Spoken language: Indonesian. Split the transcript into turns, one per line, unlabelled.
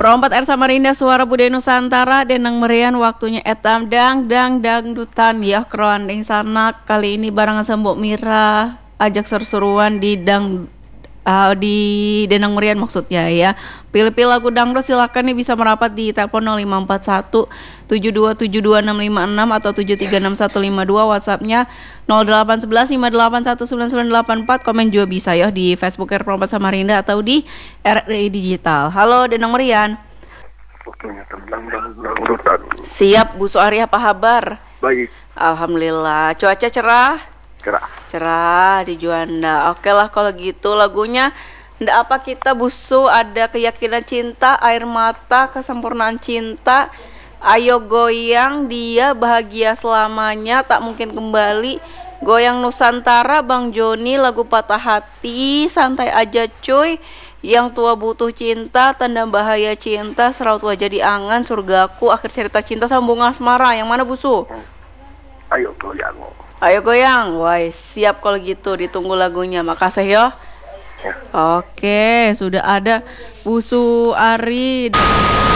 Perompat R Samarinda Suara Budaya Nusantara Denang Merian waktunya etam dangdutan ya kroandeng sanak kali ini barengan Sembok Mira ajak seru-seruan di Denang Merian maksudnya ya. Pilih-pilih lagu dangdut silakan nih bisa merapat di telepon 0541 7272 656 atau 736152, WhatsAppnya 0811 5819984. Komen juga bisa ya di Facebook Perompat Samarinda atau di RRI Digital. Halo Denang Merian.
Waktunya dangdutan.
Siap Bu Suari, apa kabar?
Baik.
Alhamdulillah. Cuaca cerah? Cerah di Juanda. Oke lah kalau gitu lagunya ndak apa kita busu ada keyakinan cinta, air mata, kesempurnaan cinta. Ayo goyang dia bahagia selamanya, tak mungkin kembali. Goyang Nusantara Bang Joni, lagu patah hati, santai aja cuy. Yang tua butuh cinta, tanda bahaya cinta, seraut wajah di angan, surgaku, akhir cerita cinta, sambung asmara. Yang mana busu?
Ayo goyang.
Ayo goyang, woi siap kalau gitu, ditunggu lagunya. Makasih yo.
Ya.
Oke, sudah ada Busu Ari.